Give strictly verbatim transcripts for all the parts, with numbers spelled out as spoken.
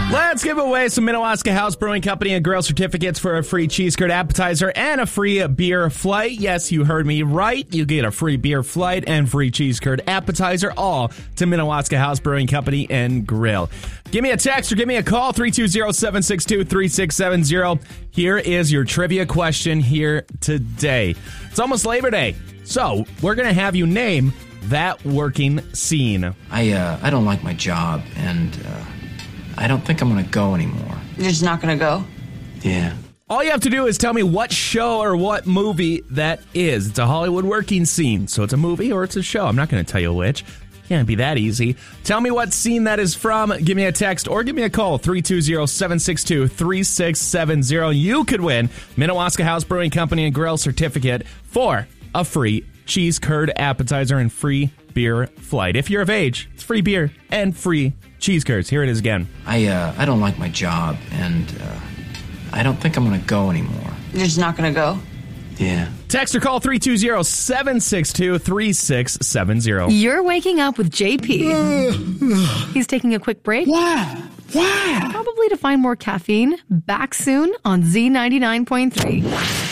Let's give away some Minnewaska House Brewing Company and Grill certificates for a free cheese curd appetizer and a free beer flight. Yes, you heard me right. You get a free beer flight and free cheese curd appetizer, all to Minnewaska House Brewing Company and Grill. Give me a text or give me a call, three two zero, seven six two, three six seven zero. Here is your trivia question here today. It's almost Labor Day, so we're going to have you name that working scene. I, uh, I don't like my job, and, uh... I don't think I'm going to go anymore. You're just not going to go? Yeah. All you have to do is tell me what show or what movie that is. It's a Hollywood working scene, so it's a movie or it's a show. I'm not going to tell you which. Can't be that easy. Tell me what scene that is from. Give me a text or give me a call, three two zero, seven six two, three six seven zero. You could win Minnewaska House Brewing Company and Grill certificate for a free cheese curd appetizer and free beer flight. If you're of age, it's free beer and free cheese curds. Here it is again. I uh, I don't like my job, and uh, I don't think I'm going to go anymore. You're just not going to go? Yeah. Text or call three two zero, seven six two, three six seven zero. You're waking up with J P. He's taking a quick break. Why? Why? Probably to find more caffeine. Back soon on Z ninety-nine point three.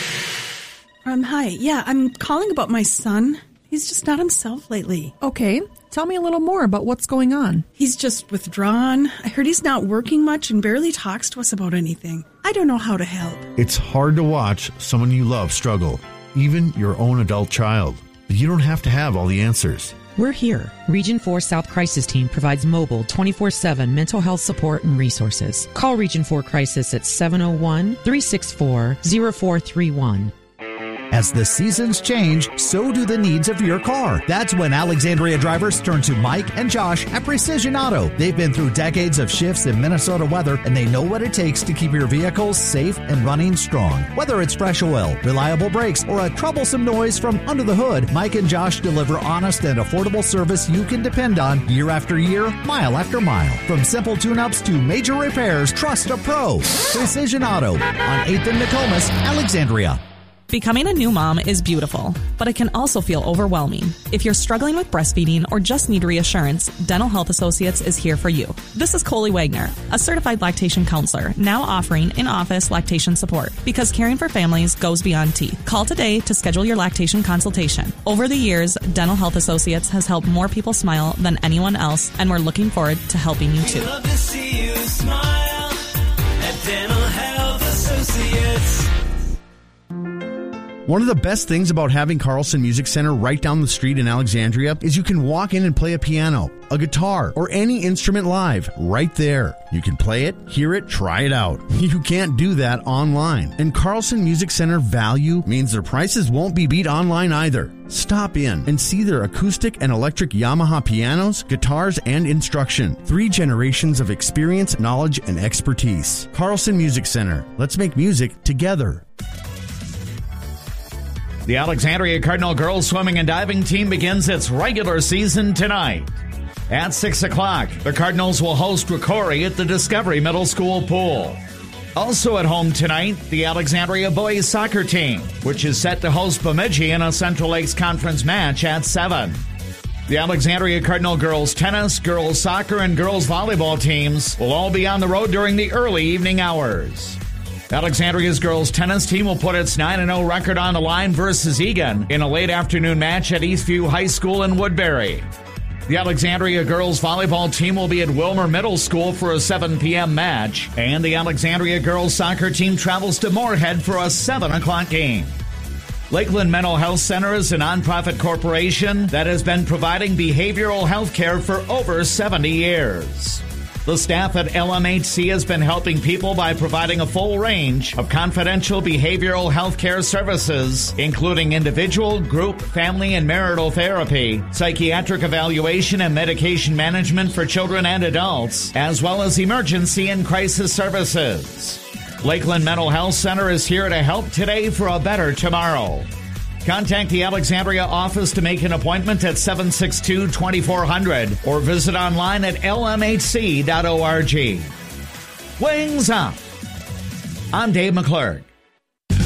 Um, hi. Yeah, I'm calling about my son. He's just not himself lately. Okay. Tell me a little more about what's going on. He's just withdrawn. I heard he's not working much and barely talks to us about anything. I don't know how to help. It's hard to watch someone you love struggle, even your own adult child. But you don't have to have all the answers. We're here. Region four South Crisis Team provides mobile twenty-four seven mental health support and resources. Call Region four Crisis at seven oh one, three six four, oh four three one. As the seasons change, so do the needs of your car. That's when Alexandria drivers turn to Mike and Josh at Precision Auto. They've been through decades of shifts in Minnesota weather, and they know what it takes to keep your vehicles safe and running strong. Whether it's fresh oil, reliable brakes, or a troublesome noise from under the hood, Mike and Josh deliver honest and affordable service you can depend on year after year, mile after mile. From simple tune-ups to major repairs, trust a pro. Precision Auto on eighth and Nokomis, Alexandria. Becoming a new mom is beautiful, but it can also feel overwhelming. If you're struggling with breastfeeding or just need reassurance, Dental Health Associates is here for you. This is Coley Wagner, a certified lactation counselor, now offering in-office lactation support because caring for families goes beyond teeth. Call today to schedule your lactation consultation. Over the years, Dental Health Associates has helped more people smile than anyone else, and we're looking forward to helping you too. We love to see you smile at Dental Health Associates. One of the best things about having Carlson Music Center right down the street in Alexandria is you can walk in and play a piano, a guitar, or any instrument live right there. You can play it, hear it, try it out. You can't do that online. And Carlson Music Center value means their prices won't be beat online either. Stop in and see their acoustic and electric Yamaha pianos, guitars, and instruction. Three generations of experience, knowledge, and expertise. Carlson Music Center. Let's make music together. The Alexandria Cardinal girls swimming and diving team begins its regular season tonight. At six o'clock, the Cardinals will host Ricori at the Discovery Middle School pool. Also at home tonight, the Alexandria boys soccer team, which is set to host Bemidji in a Central Lakes Conference match at seven. The Alexandria Cardinal girls tennis, girls soccer, and girls volleyball teams will all be on the road during the early evening hours. Alexandria's girls tennis team will put its nine and oh record on the line versus Egan in a late afternoon match at Eastview High School in Woodbury. The Alexandria girls volleyball team will be at Wilmer Middle School for a seven p.m. match, and the Alexandria girls soccer team travels to Moorhead for a seven o'clock game. Lakeland Mental Health Center is a nonprofit corporation that has been providing behavioral health care for over seventy years. The staff at L M H C has been helping people by providing a full range of confidential behavioral health care services, including individual, group, family, and marital therapy, psychiatric evaluation and medication management for children and adults, as well as emergency and crisis services. Lakeland Mental Health Center is here to help today for a better tomorrow. Contact the Alexandria office to make an appointment at seven six two, two four zero zero or visit online at L M H C dot org. Wings up! I'm Dave McClurg.